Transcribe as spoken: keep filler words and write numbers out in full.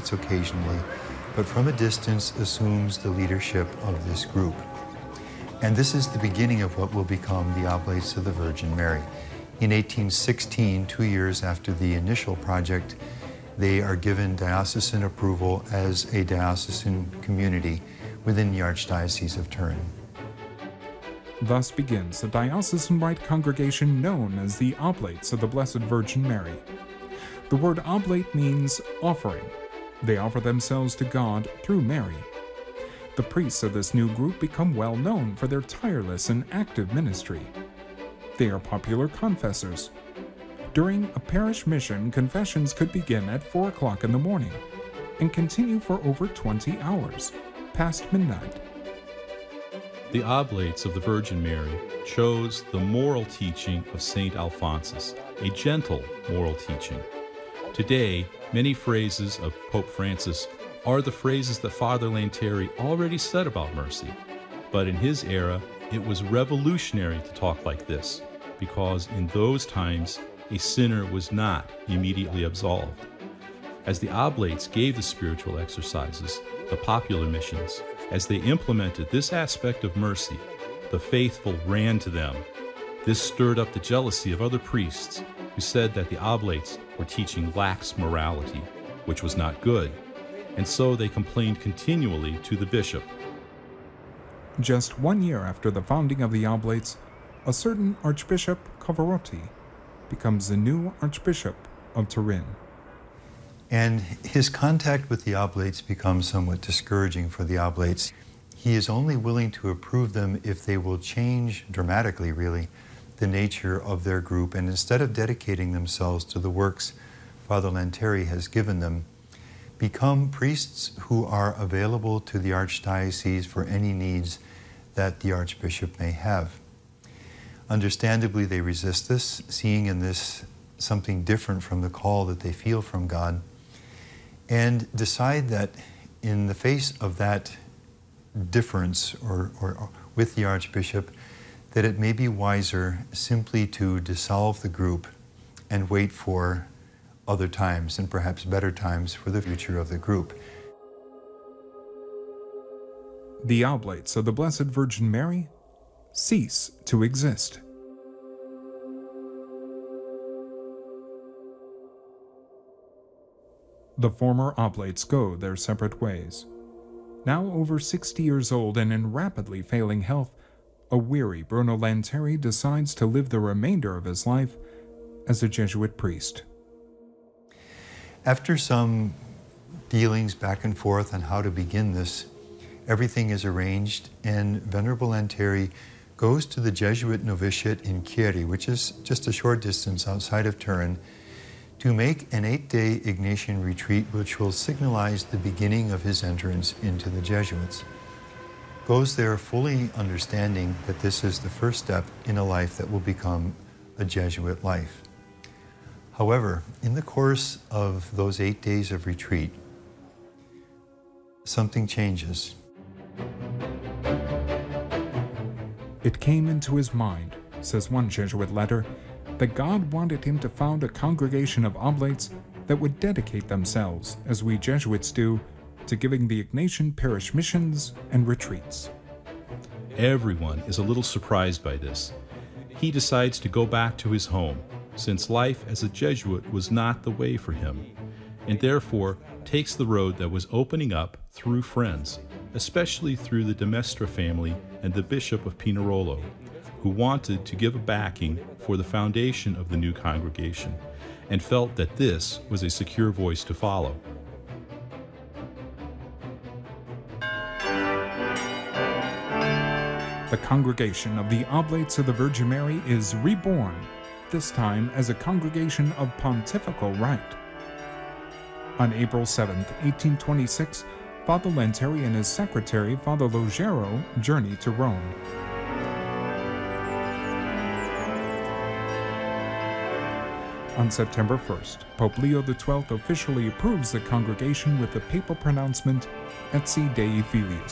Oblates occasionally, but from a distance assumes the leadership of this group. And this is the beginning of what will become the Oblates of the Virgin Mary. In eighteen sixteen, two years after the initial project, they are given diocesan approval as a diocesan community within the Archdiocese of Turin. Thus begins a diocesan-wide congregation known as the Oblates of the Blessed Virgin Mary. The word oblate means offering. They offer themselves to God through Mary. The priests of this new group become well known for their tireless and active ministry. They are popular confessors. During a parish mission, confessions could begin at four o'clock in the morning and continue for over twenty hours, past midnight. The Oblates of the Virgin Mary chose the moral teaching of Saint Alphonsus, a gentle moral teaching. Today, many phrases of Pope Francis are the phrases that Father Lantieri already said about mercy. But in his era, it was revolutionary to talk like this, because in those times, a sinner was not immediately absolved. As the Oblates gave the spiritual exercises, the popular missions, as they implemented this aspect of mercy, the faithful ran to them. This stirred up the jealousy of other priests who said that the Oblates were teaching lax morality, which was not good, and so they complained continually to the bishop. Just one year after the founding of the Oblates, a certain Archbishop Cavarotti becomes the new Archbishop of Turin. And his contact with the Oblates becomes somewhat discouraging for the Oblates. He is only willing to approve them if they will change dramatically, really, the nature of their group, and instead of dedicating themselves to the works Father Lantieri has given them, become priests who are available to the Archdiocese for any needs that the Archbishop may have. Understandably, they resist this, seeing in this something different from the call that they feel from God, and decide that in the face of that difference or, or, or with the Archbishop, that it may be wiser simply to dissolve the group and wait for other times, and perhaps better times for the future of the group. The Oblates of the Blessed Virgin Mary cease to exist. The former Oblates go their separate ways. Now over sixty years old and in rapidly failing health, a weary Bruno Lantieri decides to live the remainder of his life as a Jesuit priest. After some dealings back and forth on how to begin this, everything is arranged, and Venerable Lantieri goes to the Jesuit novitiate in Chieri, which is just a short distance outside of Turin, to make an eight-day Ignatian retreat which will signalize the beginning of his entrance into the Jesuits. Goes there fully understanding that this is the first step in a life that will become a Jesuit life. However, in the course of those eight days of retreat, something changes. It came into his mind, says one Jesuit letter, that God wanted him to found a congregation of Oblates that would dedicate themselves, as we Jesuits do, to giving the Ignatian parish missions and retreats. Everyone is a little surprised by this. He decides to go back to his home, since life as a Jesuit was not the way for him, and therefore takes the road that was opening up through friends, especially through the de Mestre family and the Bishop of Pinerolo, who wanted to give a backing for the foundation of the new congregation, and felt that this was a secure voice to follow. The Congregation of the Oblates of the Virgin Mary is reborn, this time as a congregation of pontifical right. On April seventh, eighteen twenty-six, Father Lantieri and his secretary, Father Logero, journey to Rome. On September first, Pope Leo the twelfth officially approves the congregation with the papal pronouncement Etsi Dei Filius.